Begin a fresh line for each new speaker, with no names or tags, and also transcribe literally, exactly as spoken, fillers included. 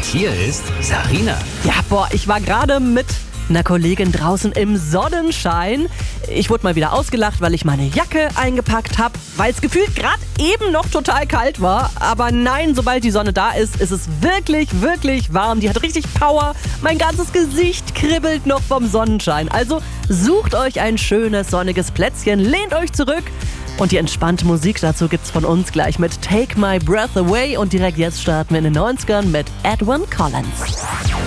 hier ist Sarina.
Ja, boah, ich war gerade mit einer Kollegin draußen im Sonnenschein. Ich wurde mal wieder ausgelacht, weil ich meine Jacke eingepackt habe, weil es gefühlt gerade eben noch total kalt war. Aber nein, sobald die Sonne da ist, ist es wirklich, wirklich warm. Die hat richtig Power. Mein ganzes Gesicht kribbelt noch vom Sonnenschein. Also sucht euch ein schönes, sonniges Plätzchen, lehnt euch zurück. Und die entspannte Musik dazu gibt's von uns gleich mit Take My Breath Away. Und direkt jetzt starten wir in den neunzigern mit Edwyn Collins.